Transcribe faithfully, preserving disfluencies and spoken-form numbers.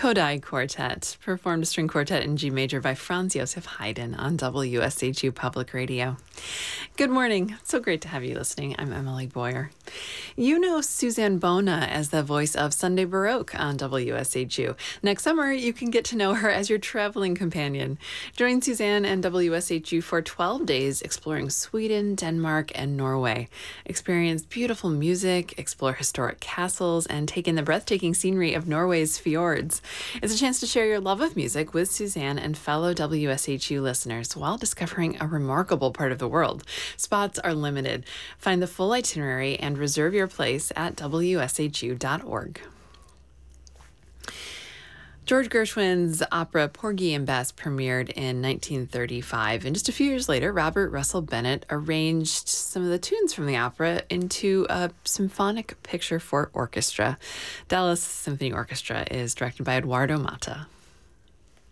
Kodai Quartet performed a string quartet in G major by Franz Josef Haydn on W S H U Public Radio. Good morning. So great to have you listening. I'm Emily Boyer. You know Suzanne Bona as the voice of Sunday Baroque on W S H U. Next summer, you can get to know her as your traveling companion. Join Suzanne and W S H U for twelve days exploring Sweden, Denmark, and Norway. Experience beautiful music, explore historic castles, and take in the breathtaking scenery of Norway's fjords. It's a chance to share your love of music with Suzanne and fellow W S H U listeners while discovering a remarkable part of the world. Spots are limited. Find the full itinerary and reserve your place at W S H U dot org. George Gershwin's opera Porgy and Bess premiered in nineteen thirty-five, and just a few years later, Robert Russell Bennett arranged some of the tunes from the opera into a symphonic picture for orchestra. Dallas Symphony Orchestra is directed by Eduardo Mata.